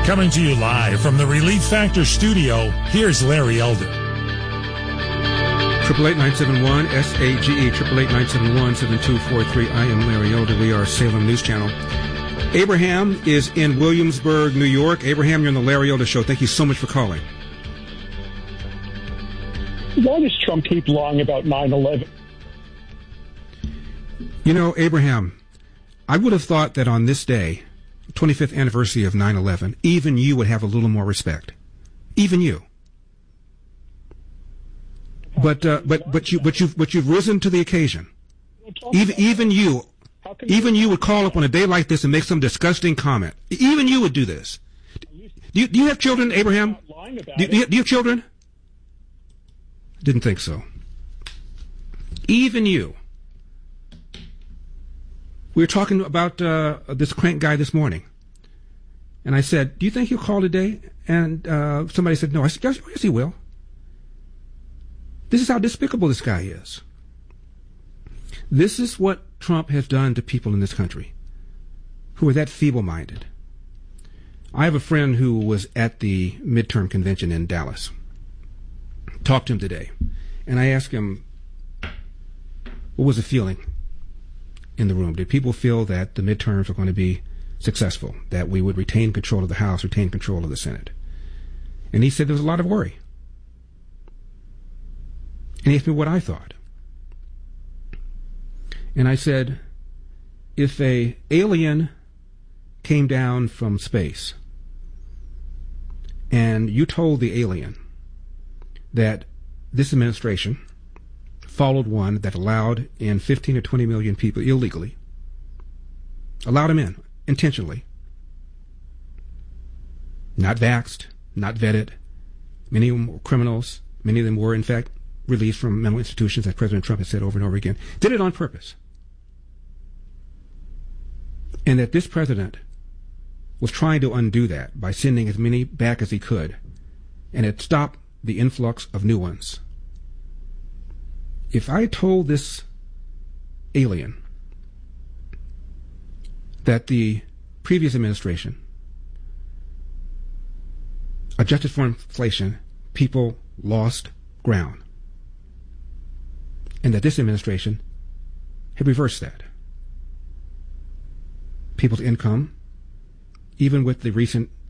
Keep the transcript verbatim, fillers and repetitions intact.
Coming to you live from the Relief Factor studio, here's Larry Elder. Triple eight nine seven one S A G E triple eight nine seven one seven two four three. I am Larry Elder. We are Salem News Channel. Abraham is in Williamsburg, New York. Abraham, you're on the Larry Elder Show. Thank you so much for calling. Why does Trump keep lying about nine eleven? You know, Abraham, I would have thought that on this day, twenty-fifth anniversary of nine eleven, even you would have a little more respect. Even you. But uh, but but you but you but you've risen to the occasion. Even even you, even you would call up on a day like this and make some disgusting comment. Even you would do this. Do you, do you have children, Abraham? Do, do, you, do you have children? Didn't think so. Even you. We were talking about uh, this crank guy this morning, and I said, "Do you think he'll call today?" And uh, somebody said, "No." I said, "Yes, yes, he will." This is how despicable this guy is. This is what Trump has done to people in this country who are that feeble-minded. I have a friend who was at the midterm convention in Dallas. Talked to him today, and I asked him, what was the feeling in the room? Did people feel that the midterms were going to be successful, that we would retain control of the House, retain control of the Senate? And he said there was a lot of worry. And he asked me what I thought. And I said, if a alien came down from space and you told the alien that this administration followed one that allowed in fifteen or twenty million people illegally, allowed them in intentionally, not vaxxed, not vetted, many of them were criminals, many of them were in fact released from mental institutions, as President Trump has said over and over again, did it on purpose. And that this president was trying to undo that by sending as many back as he could, and it stopped the influx of new ones. If I told this alien that the previous administration adjusted for inflation, people lost ground, and that this administration had reversed that. People's income, even with the recent